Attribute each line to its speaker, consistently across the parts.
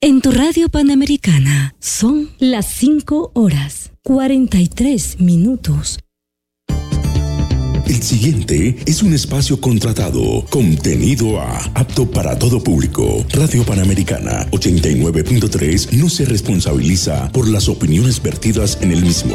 Speaker 1: En tu radio Panamericana son las 5:43
Speaker 2: El siguiente es un espacio contratado, contenido apto para todo público. Radio Panamericana 89.3 no se responsabiliza por las opiniones vertidas en el mismo.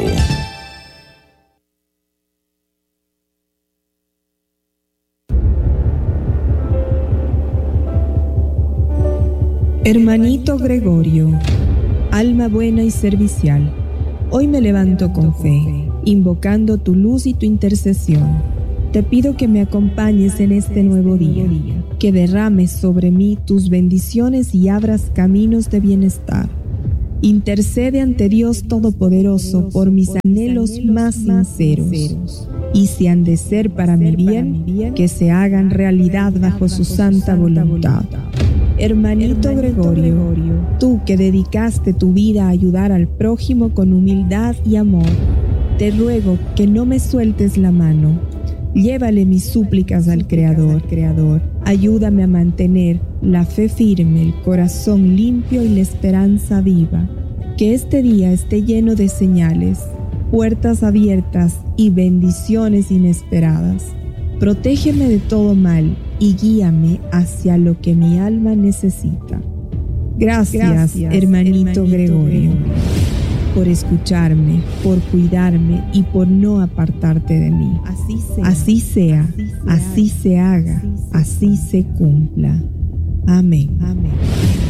Speaker 3: Hermanito Gregorio, alma buena y servicial, hoy me levanto con fe, invocando tu luz y tu intercesión. Te pido que me acompañes en este nuevo día, que derrames sobre mí tus bendiciones y abras caminos de bienestar. Intercede ante Dios Todopoderoso por mis anhelos más sinceros, y si han de ser para mi bien, que se hagan realidad bajo su santa voluntad. Hermanito Gregorio, tú que dedicaste tu vida a ayudar al prójimo con humildad y amor, te ruego que no me sueltes la mano. Llévale mis súplicas al Creador. Ayúdame a mantener la fe firme, el corazón limpio y la esperanza viva. Que este día esté lleno de señales, puertas abiertas y bendiciones inesperadas. Protégeme de todo mal y guíame hacia lo que mi alma necesita. Gracias, hermanito Gregorio, por escucharme, por cuidarme y por no apartarte de mí. Así sea, así se haga, así se cumpla. Amén.